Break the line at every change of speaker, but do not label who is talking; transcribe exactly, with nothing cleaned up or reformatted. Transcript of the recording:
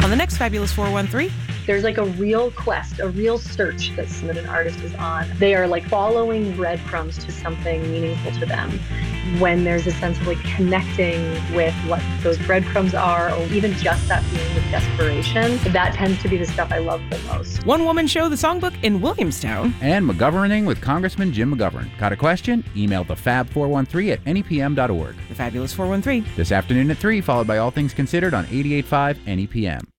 On the next Fabulous four one three.
There's like a real quest, a real search that, that an artist is on. They are like following breadcrumbs to something meaningful to them. When there's a sense of like connecting with what those breadcrumbs are, or even just that feeling of desperation, that tends to be the stuff I love the most.
One Woman Show, the Songbook in Williamstown.
And McGoverning with Congressman Jim McGovern. Got a question? Email the fab four one three at N E P M dot org.
The Fabulous four one three.
This afternoon at three, followed by All Things Considered on eighty-eight point five N E P M.